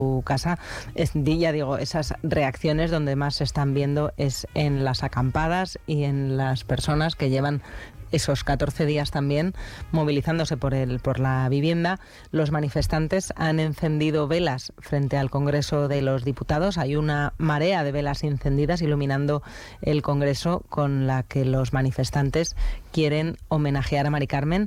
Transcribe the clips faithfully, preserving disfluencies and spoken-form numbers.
su casa. Es, ya digo, esas reacciones donde más se están viendo es en las acampadas y en las personas que llevan esos catorce días también movilizándose por el por la vivienda. Los manifestantes han encendido velas frente al Congreso de los Diputados. Hay una marea de velas encendidas iluminando el Congreso con la que los manifestantes quieren homenajear a Mari Carmen.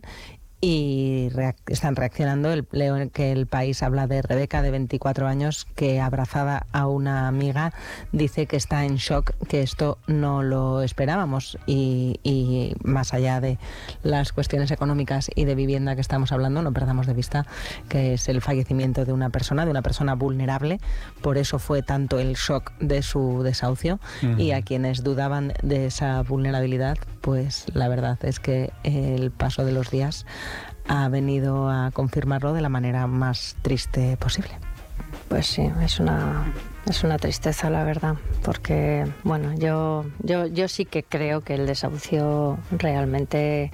Y reac- están reaccionando. El, leo que El País habla de Rebeca, de veinticuatro años, que abrazada a una amiga dice que está en shock, que esto no lo esperábamos. Y, y más allá de las cuestiones económicas y de vivienda que estamos hablando, no perdamos de vista que es el fallecimiento de una persona, de una persona vulnerable. Por eso fue tanto el shock de su desahucio. Uh-huh. Y a quienes dudaban de esa vulnerabilidad, pues la verdad es que el paso de los días ha venido a confirmarlo de la manera más triste posible. Pues sí, es una es una tristeza, la verdad, porque bueno, yo yo yo sí que creo que el desahucio realmente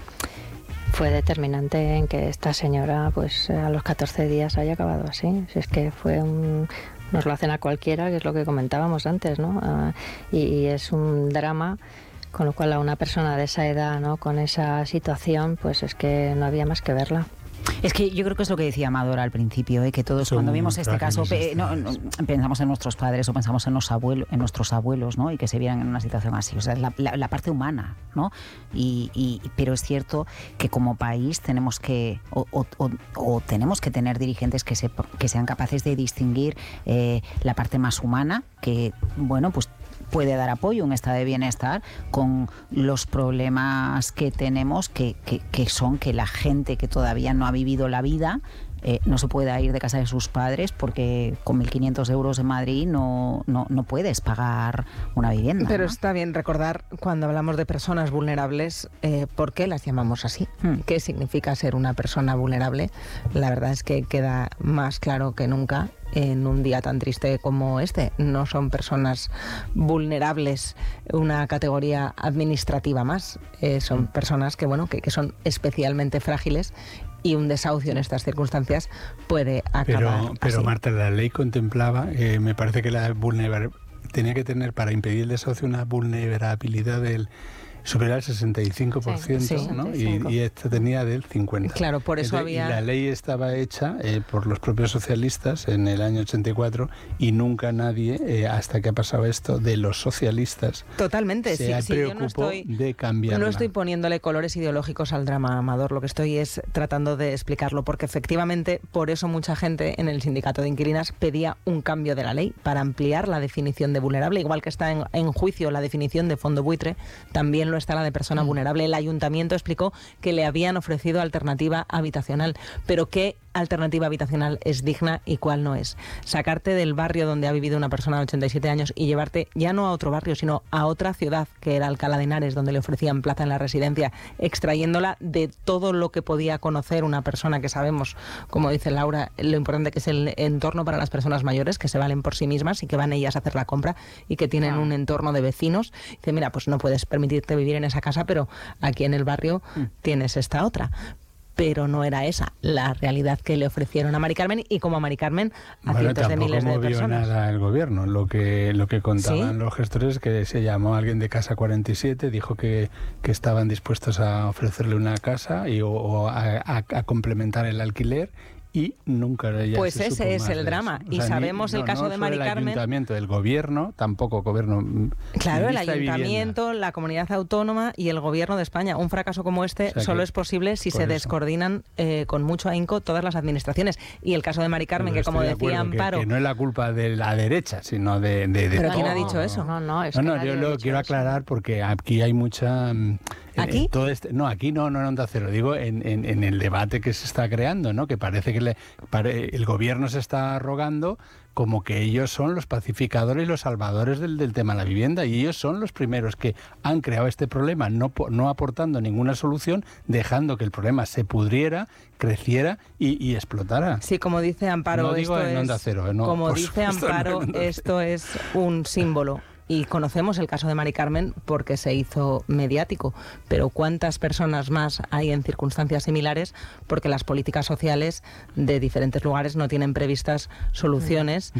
fue determinante en que esta señora, pues a los catorce días haya acabado así. Si es que fue un nos lo hacen a cualquiera, que es lo que comentábamos antes, ¿no? Uh, y, y es un drama. Con lo cual a una persona de esa edad, ¿no?, con esa situación, pues es que no había más que verla. Es que yo creo que es lo que decía Amador al principio, ¿eh? Que todos Son cuando vimos este caso pe- no, no, pensamos en nuestros padres o pensamos en los abuelos, en nuestros abuelos, ¿no? Y que se vieran en una situación así. O sea, la, la, la parte humana, ¿no? Y, y, pero es cierto que como país tenemos que o, o, o, o tenemos que tener dirigentes que, se, que sean capaces de distinguir eh, la parte más humana, que bueno, pues puede dar apoyo, un estado de bienestar, con los problemas que tenemos, que, que, que son que la gente que todavía no ha vivido la vida eh, no se pueda ir de casa de sus padres porque con mil quinientos euros en Madrid no, no, no puedes pagar una vivienda. Pero ¿no? Está bien recordar, cuando hablamos de personas vulnerables, eh, ¿por qué las llamamos así? Hmm. ¿Qué significa ser una persona vulnerable? La verdad es que queda más claro que nunca en un día tan triste como este. No son personas vulnerables una categoría administrativa más, eh, son personas que, bueno, que, que son especialmente frágiles, y un desahucio en estas circunstancias puede acabar Pero, pero así. Marta, la ley contemplaba, eh, me parece que la vulnerabilidad tenía que tener para impedir el desahucio una vulnerabilidad del superar el sesenta y cinco por ciento, sí, sí, ¿no? sesenta y cinco. Y, y esta tenía del cincuenta por ciento. Claro, por eso Entonces, había... Y la ley estaba hecha eh, por los propios socialistas en el año ochenta y cuatro y nunca nadie, eh, hasta que ha pasado esto, de los socialistas Totalmente, se sí, ha sí, preocupado yo no estoy, de cambiarla. No estoy poniéndole colores ideológicos al drama, Amador, lo que estoy es tratando de explicarlo, porque efectivamente por eso mucha gente en el sindicato de inquilinas pedía un cambio de la ley para ampliar la definición de vulnerable, igual que está en, en juicio la definición de fondo buitre, también lo está la de persona vulnerable. El ayuntamiento explicó que le habían ofrecido alternativa habitacional, pero ¿qué alternativa habitacional es digna y cuál no es? Sacarte del barrio donde ha vivido una persona de ochenta y siete años y llevarte ya no a otro barrio, sino a otra ciudad, que era Alcalá de Henares, donde le ofrecían plaza en la residencia, extrayéndola de todo lo que podía conocer una persona, que sabemos, como dice Laura, lo importante que es el entorno para las personas mayores, que se valen por sí mismas y que van ellas a hacer la compra y que tienen ah. un entorno de vecinos. Dice, mira, pues no puedes permitirte vivir en esa casa, pero aquí en el barrio mm. tienes esta otra. Pero no era esa la realidad que le ofrecieron a Mari Carmen, y como a Mari Carmen a bueno, cientos de miles de personas. Tampoco movió nada el gobierno. Lo que lo que contaban ¿Sí? los gestores es que se llamó a alguien de Casa cuarenta y siete, dijo que, que estaban dispuestos a ofrecerle una casa y, o, o a, a, a complementar el alquiler, y nunca ya Pues se ese supo es más el drama. O y sea, sabemos ni, el no, caso no de Mari el Carmen. El ayuntamiento, el gobierno, tampoco gobierno. Claro, el ayuntamiento, la comunidad autónoma y el gobierno de España. Un fracaso como este o sea solo es posible si se eso. descoordinan eh, con mucho ahínco todas las administraciones. Y el caso de Mari Carmen, Pero que como decía Amparo... Que, que no es la culpa de la derecha, sino de... de, de ¿Pero todo. quién ha dicho eso? No, no, es no, no que yo lo quiero eso. aclarar porque aquí hay mucha... ¿Aquí? Todo este, no, aquí no, no en Onda Cero, digo en, en, en el debate que se está creando, ¿no? Que parece que le, pare, el gobierno se está arrogando como que ellos son los pacificadores y los salvadores del, del tema de la vivienda, y ellos son los primeros que han creado este problema, no, no aportando ninguna solución, dejando que el problema se pudriera, creciera y, y explotara. Sí, como dice Amparo, no digo esto en es, Onda Cero, no, como dice Amparo, no esto es un símbolo. y conocemos el caso de Mari Carmen porque se hizo mediático, pero ¿cuántas personas más hay en circunstancias similares? Porque las políticas sociales de diferentes lugares no tienen previstas soluciones